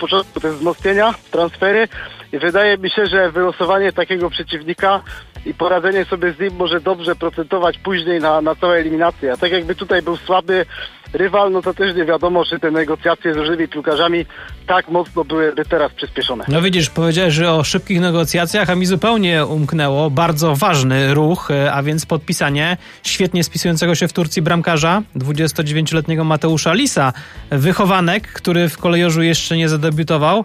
początku te wzmocnienia, transfery i wydaje mi się, że wylosowanie takiego przeciwnika i poradzenie sobie z nim może dobrze procentować później na całe eliminacje. A tak jakby tutaj był słaby rywal, no to też nie wiadomo, czy te negocjacje z różnymi piłkarzami tak mocno byłyby teraz przyspieszone. No widzisz, powiedziałeś, że o szybkich negocjacjach, a mi zupełnie umknęło bardzo ważny ruch, a więc podpisanie świetnie spisującego się w Turcji bramkarza, 29-letniego Mateusza Lisa, wychowanek, który w Kolejorzu jeszcze nie zadebiutował.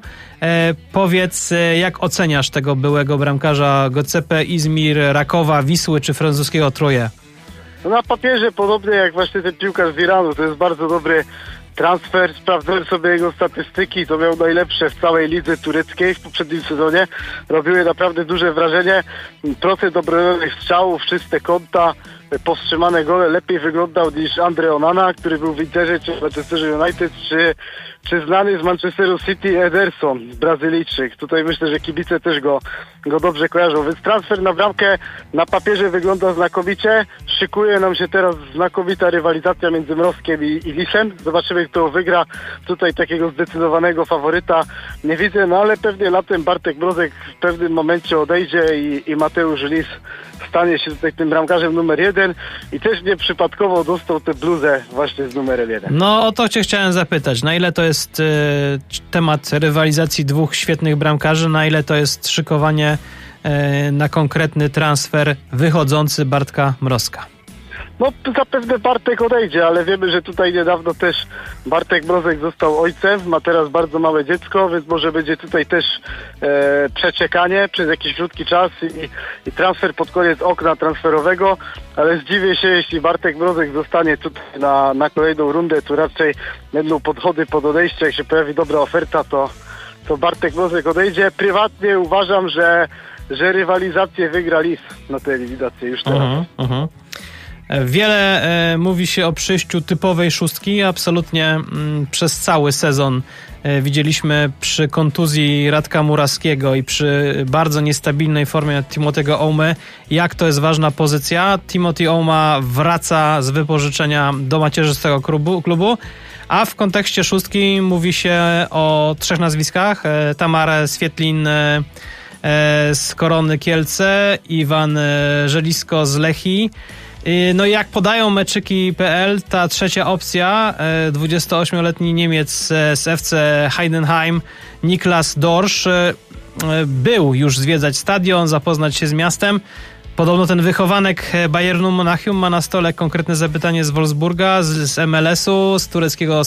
Powiedz, jak oceniasz tego byłego bramkarza Gocepe, Izmir, Rakowa, Wisły czy francuskiego Troje? No na papierze podobnie jak właśnie ten piłkarz z Iranu, to jest bardzo dobry transfer. Sprawdzałem sobie jego statystyki, to miał najlepsze w całej lidze tureckiej w poprzednim sezonie. Robiły naprawdę duże wrażenie. Procent obronionych strzałów, czyste kąta, powstrzymane gole lepiej wyglądał niż Andre Onana, który był w Interze czy w Manchesterze United, czy znany z Manchesteru City Ederson, Brazylijczyk. Tutaj myślę, że kibice też go dobrze kojarzą. Więc transfer na bramkę na papierze wygląda znakomicie. Szykuje nam się teraz znakomita rywalizacja między Mrozkiem i Lisem. Zobaczymy, kto wygra. Tutaj takiego zdecydowanego faworyta nie widzę, no ale pewnie latem Bartek Mrozek w pewnym momencie odejdzie i Mateusz Lis stanie się tutaj tym bramkarzem numer 1 i też nieprzypadkowo dostał tę bluzę właśnie z numerem 1. No o to cię chciałem zapytać. Na ile to jest temat rywalizacji dwóch świetnych bramkarzy, na ile to jest szykowanie na konkretny transfer wychodzący Bartka Mrozka? No zapewne Bartek odejdzie, ale wiemy, że tutaj niedawno też Bartek Mrozek został ojcem, ma teraz bardzo małe dziecko, więc może będzie tutaj też przeczekanie przez jakiś krótki czas i transfer pod koniec okna transferowego, ale zdziwię się, jeśli Bartek Mrozek zostanie tutaj na kolejną rundę, tu raczej będą podchody pod odejście, jak się pojawi dobra oferta, to Bartek Mrozek odejdzie. Prywatnie uważam, że rywalizację wygra Lis na tę eliminację już teraz. Wiele mówi się o przyjściu typowej szóstki. Absolutnie przez cały sezon widzieliśmy przy kontuzji Radka Muraskiego i przy bardzo niestabilnej formie Timothy'ego Oumy, jak to jest ważna pozycja. Timothy Ouma wraca z wypożyczenia do macierzystego klubu, a w kontekście szóstki mówi się o 3 nazwiskach. Tamar Swietlin z Korony Kielce, Iwan Żelisko z Lechii. No i jak podają meczyki.pl, ta trzecia opcja, 28-letni Niemiec z FC Heidenheim, Niklas Dorsch, był już zwiedzać stadion, zapoznać się z miastem. Podobno ten wychowanek Bayernu Monachium ma na stole konkretne zapytanie z Wolfsburga, z MLS-u, z tureckiego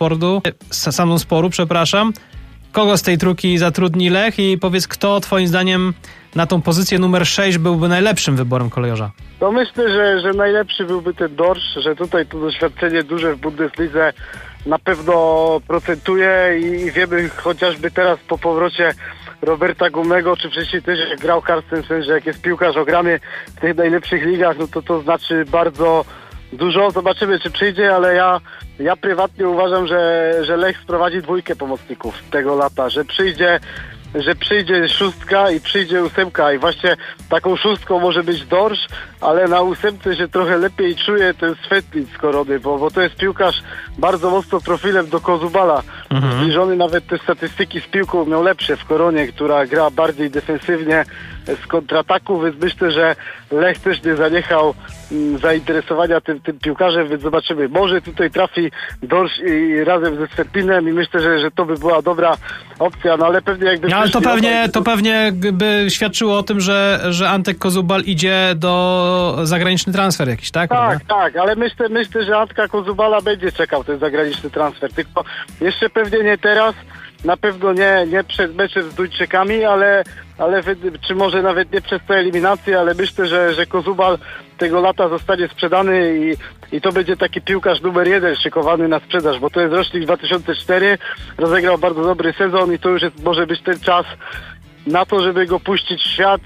Samsunsporu, przepraszam. Kogo z tej trójki zatrudni Lech i powiedz, kto twoim zdaniem na tą pozycję numer 6 byłby najlepszym wyborem kolejorza? No myślę, że najlepszy byłby ten Dorsch, że tutaj to doświadczenie duże w Bundeslidze na pewno procentuje i wiemy chociażby teraz po powrocie Roberta Gumego, czy wcześniej też jak grał Carstensen, że jak jest piłkarz ograny w tych najlepszych ligach, no to znaczy bardzo dużo. Zobaczymy, czy przyjdzie, ale ja prywatnie uważam, że Lech sprowadzi 2 pomocników tego lata, że przyjdzie 6 i przyjdzie 8 i właśnie taką 6 może być Dorsch, ale na 8 się trochę lepiej czuje ten Svetlin z Korony, bo to jest piłkarz bardzo mocno profilem do Kozubala. Zbliżony, nawet te statystyki z piłką miał lepsze w Koronie, która gra bardziej defensywnie z kontrataku, więc myślę, że Lech też nie zaniechał zainteresowania tym piłkarzem, więc zobaczymy. Może tutaj trafi Dorsch i razem ze Svetlinem i myślę, że to by była dobra opcja, no ale pewnie jakby... Ale to pewnie by świadczyło o tym, że Antek Kozubal idzie do zagraniczny transfer jakiś, tak? Tak, ale myślę, że Antka Kozubala będzie czekał ten zagraniczny transfer, tylko jeszcze pewnie nie teraz, na pewno nie przed meczem z Duńczykami, ale czy może nawet nie przez tę eliminację, ale myślę, że Kozubal tego lata zostanie sprzedany i to będzie taki piłkarz numer 1 szykowany na sprzedaż, bo to jest rocznik 2004, rozegrał bardzo dobry sezon i to już może być ten czas na to, żeby go puścić w świat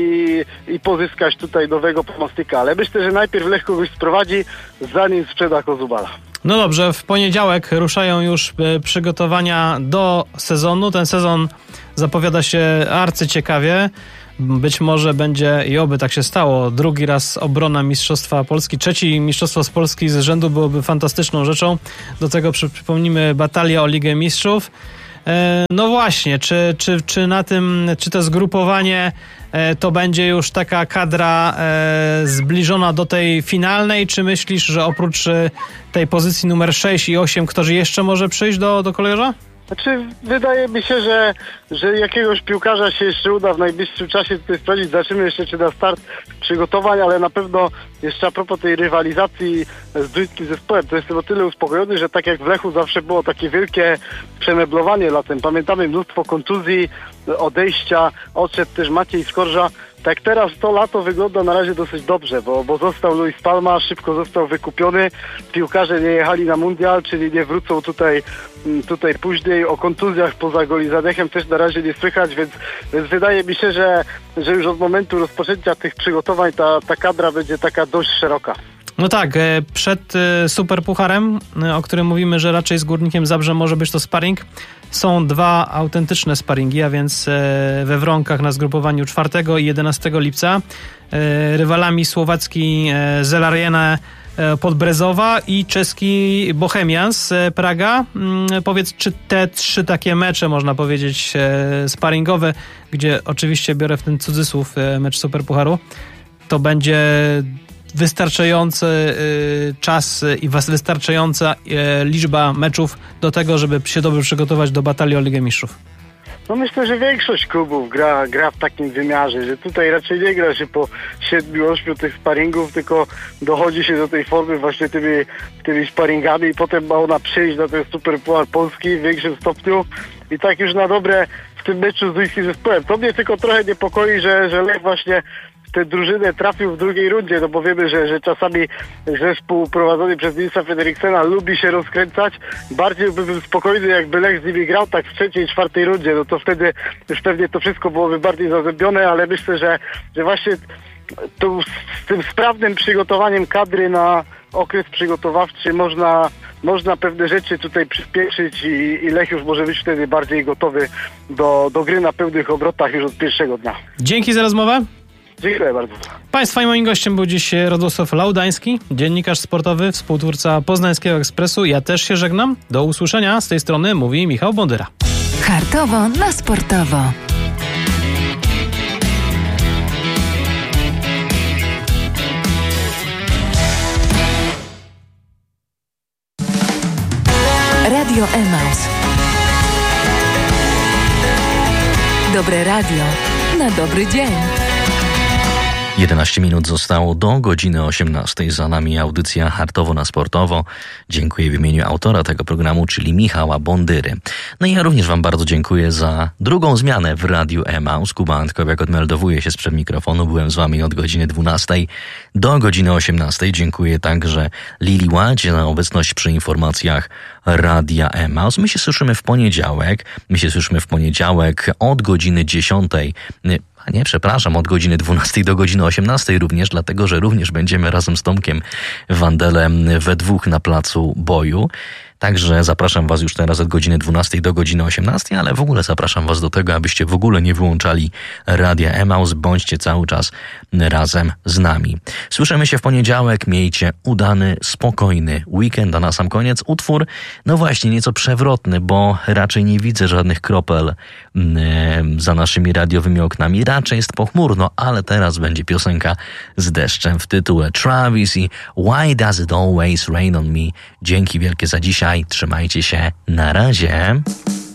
i pozyskać tutaj nowego pomocnika. Ale myślę, że najpierw Lech kogoś sprowadzi, zanim sprzeda Kozubala. No dobrze, w poniedziałek ruszają już przygotowania do sezonu. Ten sezon zapowiada się arcyciekawie. Być może będzie, i oby tak się stało, drugi raz obrona Mistrzostwa Polski. 3. Mistrzostwo z Polski z rzędu byłoby fantastyczną rzeczą. Do tego przypomnimy batalię o Ligę Mistrzów. No właśnie, czy na tym, czy to zgrupowanie to będzie już taka kadra zbliżona do tej finalnej, czy myślisz, że oprócz tej pozycji numer 6 i 8 ktoś jeszcze może przyjść do kolejorza? Znaczy, wydaje mi się, że jakiegoś piłkarza się jeszcze uda w najbliższym czasie tutaj sprawdzić. Zobaczymy jeszcze, czy na start przygotowań, ale na pewno jeszcze a propos tej rywalizacji z duńskim zespołem, to jestem o tyle uspokojony, że tak jak w Lechu zawsze było takie wielkie przemeblowanie latem. Pamiętamy mnóstwo kontuzji, odejścia, odszedł też Maciej Skorża. Tak teraz to lato wygląda na razie dosyć dobrze, bo został Luis Palma, szybko został wykupiony, piłkarze nie jechali na mundial, czyli nie wrócą tutaj później. O kontuzjach poza Golizadechem też na razie nie słychać, więc wydaje mi się, że już od momentu rozpoczęcia tych przygotowań ta kadra będzie taka dość szeroka. No tak, przed Superpucharem, o którym mówimy, że raczej z Górnikiem Zabrze może być to sparring, są 2 autentyczne sparingi, a więc we Wronkach na zgrupowaniu 4 i 11 lipca. Rywalami słowacki Zelarjene Podbrezowa i czeski Bohemians Praga. Powiedz, czy te 3 takie mecze, można powiedzieć, sparingowe, gdzie oczywiście biorę w ten cudzysłów mecz Superpucharu, to będzie wystarczający czas i wystarczająca liczba meczów do tego, żeby się dobrze przygotować do batalii o Ligę Mistrzów? No myślę, że większość klubów gra w takim wymiarze, że tutaj raczej nie gra się po 7-8 tych sparingów, tylko dochodzi się do tej formy właśnie tymi sparingami i potem ma ona przyjść na ten Superpuchar Polski w większym stopniu i tak już na dobre w tym meczu z duńskim zespołem. To mnie tylko trochę niepokoi, że Lech właśnie tę drużynę trafił w drugiej rundzie, no bo wiemy, że czasami zespół prowadzony przez Nilsa Fredriksena lubi się rozkręcać. Bardziej byłbym spokojny, jakby Lech z nimi grał tak w 3., 4. rundzie, no to wtedy już pewnie to wszystko byłoby bardziej zazębione, ale myślę, że właśnie tu z tym sprawnym przygotowaniem kadry na okres przygotowawczy można pewne rzeczy tutaj przyspieszyć i Lech już może być wtedy bardziej gotowy do gry na pełnych obrotach już od pierwszego dnia. Dzięki za rozmowę. Dziękuję bardzo. Państwa i moim gościem był dziś Radosław Laudański, dziennikarz sportowy, współtwórca Poznańskiego Ekspresu. Ja też się żegnam. Do usłyszenia. Z tej strony mówi Michał Bondyra. Hartowo na sportowo. Radio Emaus. Dobre radio na dobry dzień. 11 minut zostało do godziny 18. Za nami audycja Hartowo na sportowo. Dziękuję w imieniu autora tego programu, czyli Michała Bondyry. No i ja również wam bardzo dziękuję za drugą zmianę w Radiu Emaus. Kuba Antkowiak odmeldowuje się sprzed mikrofonu. Byłem z wami od godziny 12 do godziny 18. Dziękuję także Lili Ładzie za obecność przy informacjach Radia Emaus. My się słyszymy w poniedziałek od godziny 10. Od godziny 12 do godziny 18 również, dlatego że również będziemy razem z Tomkiem Wandelem we dwóch na placu boju. Także zapraszam was już teraz od godziny 12 do godziny 18, ale w ogóle zapraszam was do tego, abyście w ogóle nie wyłączali Radia Emaus, bądźcie cały czas razem z nami. Słyszymy się w poniedziałek, miejcie udany, spokojny weekend, a na sam koniec utwór, no właśnie nieco przewrotny, bo raczej nie widzę żadnych kropel za naszymi radiowymi oknami, raczej jest pochmurno, ale teraz będzie piosenka z deszczem w tytule Travis i Why Does It Always Rain On Me. Dzięki wielkie za dzisiaj. Trzymajcie się. Na razie.